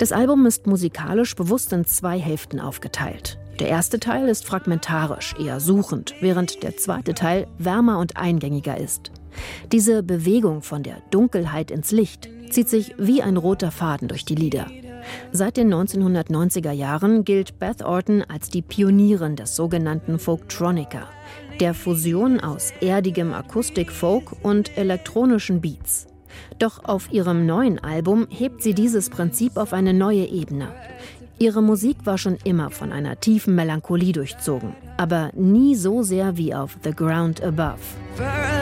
Das Album ist musikalisch bewusst in 2 Hälften aufgeteilt. Der erste Teil ist fragmentarisch, eher suchend, während der zweite Teil wärmer und eingängiger ist. Diese Bewegung von der Dunkelheit ins Licht zieht sich wie ein roter Faden durch die Lieder. Seit den 1990er Jahren gilt Beth Orton als die Pionierin des sogenannten Folktronica, der Fusion aus erdigem Akustik-Folk und elektronischen Beats. Doch auf ihrem neuen Album hebt sie dieses Prinzip auf eine neue Ebene. Ihre Musik war schon immer von einer tiefen Melancholie durchzogen, aber nie so sehr wie auf The Ground Above.